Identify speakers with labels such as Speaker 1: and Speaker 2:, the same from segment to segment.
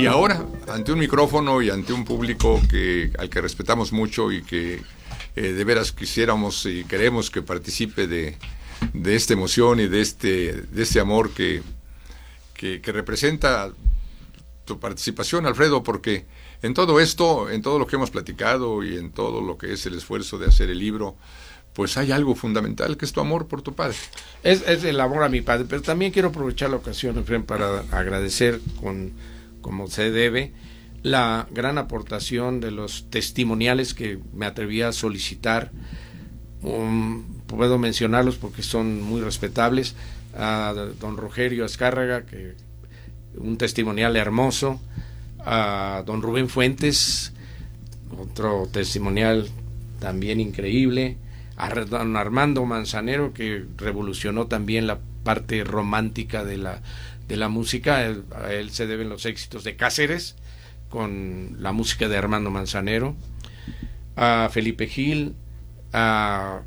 Speaker 1: Y ahora, ante un micrófono y ante un público al que respetamos mucho y que de veras quisiéramos y queremos que participe de esta emoción y de este amor que representa tu participación, Alfredo, porque en todo esto, en todo lo que hemos platicado y en todo lo que es el esfuerzo de hacer el libro, pues hay algo fundamental, que es tu amor por tu padre.
Speaker 2: Es el amor a mi padre, pero también quiero aprovechar la ocasión, Efraín, para agradecer como se debe la gran aportación de los testimoniales que me atreví a solicitar. Puedo mencionarlos porque son muy respetables. A don Rogerio Azcárraga, que un testimonial hermoso, a don Rubén Fuentes, otro testimonial también increíble, a don Armando Manzanero, que revolucionó también la parte romántica de la música. A él se deben los éxitos de Cáceres con la música de Armando Manzanero, a Felipe Gil, a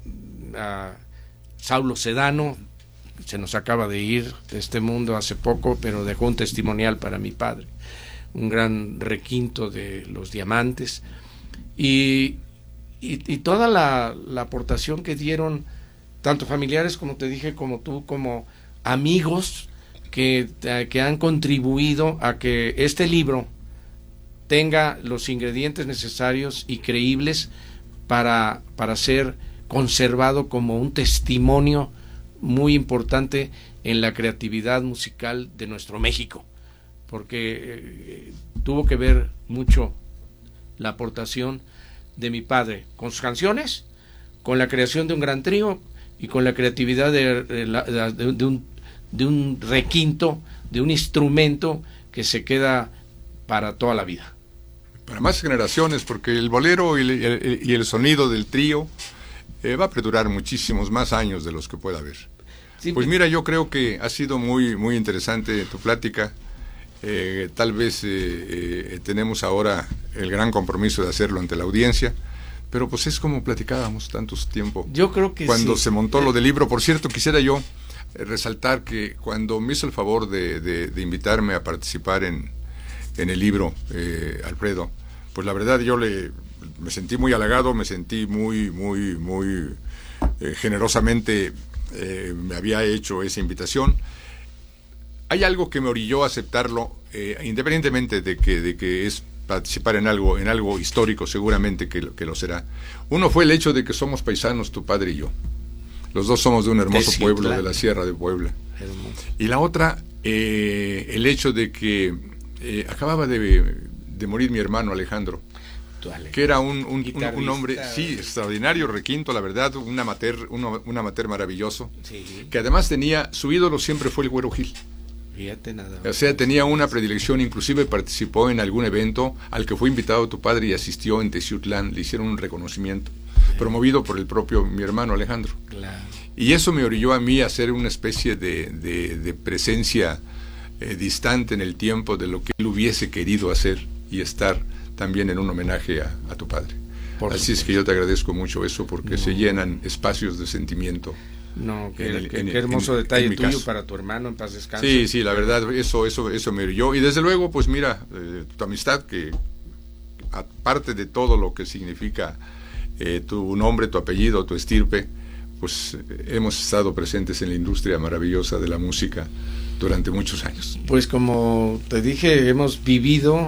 Speaker 2: Saulo Sedano, se nos acaba de ir de este mundo hace poco, pero dejó un testimonial para mi padre, un gran requinto de los diamantes, y toda la aportación que dieron tanto familiares, como te dije, como tú, como amigos que han contribuido a que este libro tenga los ingredientes necesarios y creíbles para ser conservado como un testimonio muy importante en la creatividad musical de nuestro México, porque tuvo que ver mucho la aportación de mi padre con sus canciones, con la creación de un gran trío y con la creatividad de un requinto, de un instrumento que se queda para toda la vida.
Speaker 1: Para más generaciones, porque el bolero y el sonido del trío va a perdurar muchísimos más años de los que pueda haber. Sí, pues mira, yo creo que ha sido muy, muy interesante tu plática. Tal vez tenemos ahora el gran compromiso de hacerlo ante la audiencia, pero pues es como platicábamos tantos tiempo.
Speaker 2: Yo creo que
Speaker 1: cuando
Speaker 2: sí.
Speaker 1: Se montó lo del libro. Por cierto, quisiera yo resaltar que cuando me hizo el favor de invitarme a participar en el libro, Alfredo, pues la verdad yo me sentí muy halagado, me sentí muy generosamente me había hecho esa invitación. Hay algo que me orilló a aceptarlo, independientemente de que es participar en algo histórico, seguramente que lo será. Uno fue el hecho de que somos paisanos, tu padre y yo. Los dos somos de un hermoso pueblo de la Sierra de Puebla.
Speaker 2: Hermoso.
Speaker 1: Y la otra, el hecho de que acababa de morir mi hermano Alejandro, que era un hombre, sí, extraordinario, requinto, la verdad, un amateur maravilloso, sí. Que además su ídolo siempre fue el Güero Gil.
Speaker 2: Fíjate nada.
Speaker 1: O sea, tenía una predilección, inclusive participó en algún evento al que fue invitado tu padre y asistió en Teciutlán, le hicieron un reconocimiento, promovido por el propio mi hermano Alejandro.
Speaker 2: Claro.
Speaker 1: Y eso me orilló a mí a hacer una especie de presencia distante en el tiempo de lo que él hubiese querido hacer y estar también en un homenaje a tu padre. Así es que yo te agradezco mucho eso, porque se llenan espacios de sentimiento.
Speaker 2: No, qué hermoso detalle tuyo caso. Para tu hermano, en paz descanse.
Speaker 1: Sí, la verdad, eso me orilló. Y desde luego, pues mira, tu amistad, que aparte de todo lo que significa tu nombre, tu apellido, tu estirpe, pues hemos estado presentes en la industria maravillosa de la música durante muchos años.
Speaker 2: Pues como te dije, hemos vivido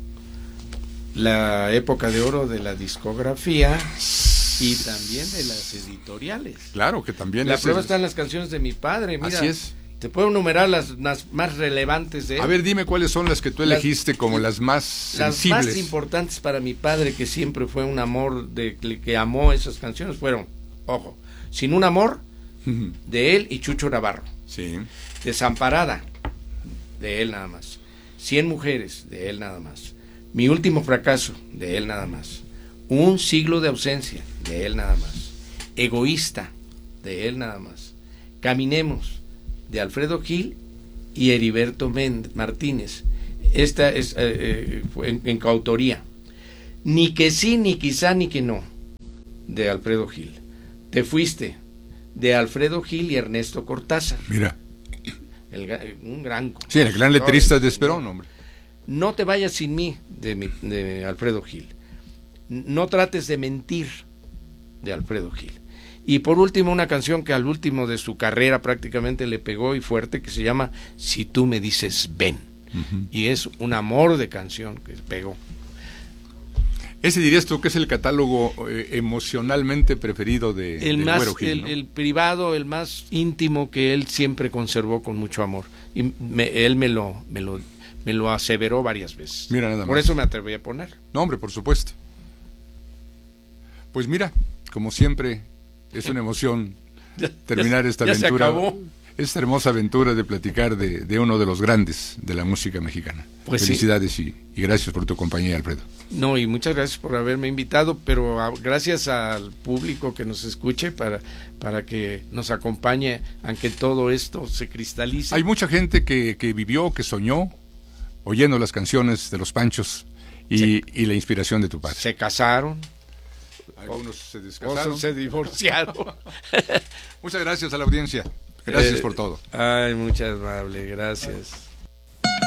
Speaker 2: la época de oro de la discografía y también de las editoriales.
Speaker 1: Claro, que también
Speaker 2: la prueba está en las canciones de mi padre. Mira,
Speaker 1: así es.
Speaker 2: Te puedo enumerar las más relevantes de él.
Speaker 1: A ver, dime cuáles son las que tú elegiste como las más sensibles.
Speaker 2: Las más importantes para mi padre, que siempre fue un amor, que amó esas canciones, fueron, ojo, Sin un amor, de él y Chucho Navarro.
Speaker 1: Sí.
Speaker 2: Desamparada, de él nada más. 100 mujeres, de él nada más. Mi último fracaso, de él nada más. Un siglo de ausencia, de él nada más. Egoísta, de él nada más. Caminemos, de Alfredo Gil y Heriberto Martínez. Esta es en coautoría. Ni que sí, ni quizá, ni que no, de Alfredo Gil. Te fuiste, de Alfredo Gil y Ernesto Cortázar.
Speaker 1: Mira.
Speaker 2: Un gran...
Speaker 1: Sí, el gran letrista de Esperón, hombre.
Speaker 2: No te vayas sin mí, de Alfredo Gil. No trates de mentir, de Alfredo Gil. Y por último, una canción que al último de su carrera prácticamente le pegó y fuerte, que se llama Si tú me dices ven. Y es un amor de canción que pegó.
Speaker 1: Ese dirías tú que es el catálogo emocionalmente preferido de Güero Gil, ¿no?
Speaker 2: El privado, el más íntimo, que él siempre conservó con mucho amor. Y él me lo aseveró varias veces.
Speaker 1: Mira, nada más.
Speaker 2: Por eso me atreví a poner.
Speaker 1: No, hombre, por supuesto. Pues mira, como siempre, es una emoción terminar esta aventura.
Speaker 2: Se acabó.
Speaker 1: Esta hermosa aventura de platicar de uno de los grandes de la música mexicana.
Speaker 2: Pues
Speaker 1: felicidades
Speaker 2: sí.
Speaker 1: y gracias por tu compañía, Alfredo.
Speaker 2: No, y muchas gracias por haberme invitado, pero gracias al público que nos escuche para que nos acompañe, aunque todo esto se cristalice.
Speaker 1: Hay mucha gente que vivió, que soñó, oyendo las canciones de los Panchos y la inspiración de tu padre.
Speaker 2: Se casaron.
Speaker 1: Algunos se descasaron.
Speaker 2: Se divorciaron.
Speaker 1: Muchas gracias a la audiencia. Gracias por todo.
Speaker 2: Ay, muchas amables, gracias.